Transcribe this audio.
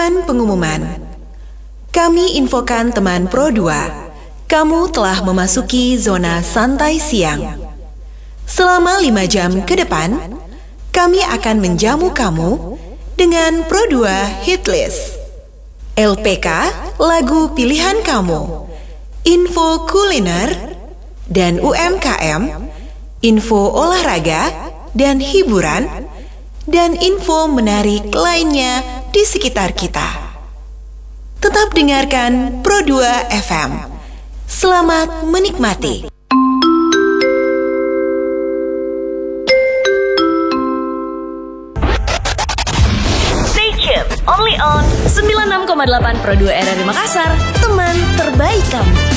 Teman pengumuman. Kami infokan teman Pro 2, kamu telah memasuki zona santai siang. Selama 5 jam ke depan, kami akan menjamu kamu dengan Pro 2 Hitlist. LPK, lagu pilihan kamu, info kuliner, dan UMKM, info olahraga dan hiburan, dan info menarik lainnya di sekitar kita. Tetap dengarkan Pro 2 FM. Selamat menikmati. Stay tuned, only on 96,8 Pro 2 RRI Makassar, teman terbaik kamu.